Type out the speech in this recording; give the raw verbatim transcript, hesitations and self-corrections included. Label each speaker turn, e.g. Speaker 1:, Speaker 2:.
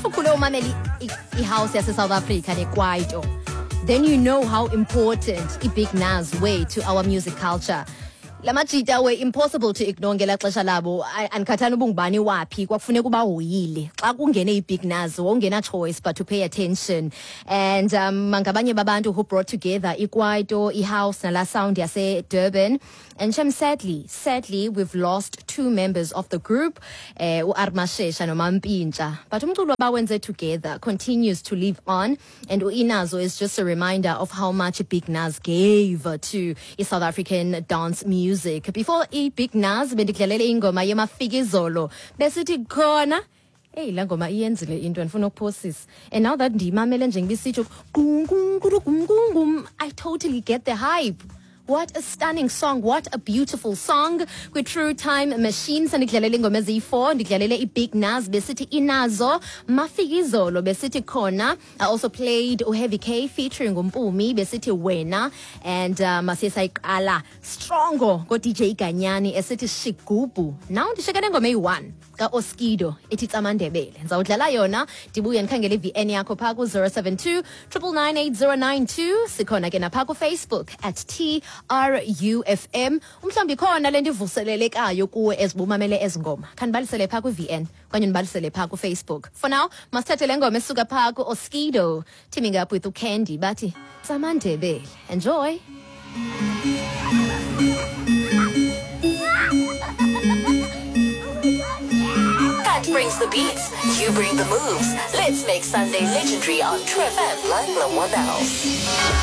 Speaker 1: ukhule umamela i-house yase-South Africa nekwaito, then you know how important i-Big Nas were to our music culture. Lamajita were impossible to ignore ngela xesha labo. Andikhathani ubungubani waphi, kwakufuneka uba hoyile xa kungene i-Big Nas wawungena choice but to pay attention. And um ngabanye babantu who brought together ikwaito, i-house nala sound yase Durban. And Shem, sadly, sadly, we've lost two members of the group, uh, uArmashesha noMampintsha. But umculo abawenze together continues to live on, and uInazo is just a reminder of how much Big Nas gave to South African dance music. Before i Big Nas, bendiklalele ingoma yemafikizolo besithi khona. Hey, la ngoma iyenzile into andifuna ukuphosisa. And now that ndiyimamele nje ngibisitsho gum gum gum gum gum, I totally get the hype. What a stunning song. What a beautiful song. With True Time Machines. Ndiklalele ingoma eziyi-four. Ndiklalele i-Big Nas besithi Inazo. Mafikizolo besithi khona. I also played uHeavy K featuring uMpumi besithi wena. And uh, masiyesayiqala Strongo ngo-D J Ganyani esithi Shigubu. Now ndishekane ngoma eyi-one ka-Oskido ethi Tsamandebele. Ndizawudlala yona ndibuye ndikhangele i-V N yakho phaa ku zero seven two nine nine eight zero nine two. Sikhona ke naphaa ku-Facebook at T R U F M. Umhlawumbi khona le nto ivuselelekayo kuwe ezibumamele ezingoma. Khanibalisele phaa ku-V N okanye nibalisele phaa ku-Facebook. For now, masithathe le ngoma esuka phaa ku-Oskido, teaming up with uCandy bathi Tsamandebele. Enjoy.
Speaker 2: Kat brings the beats, you bring the moves. Let's make Sunday legendary on True F M like no one else.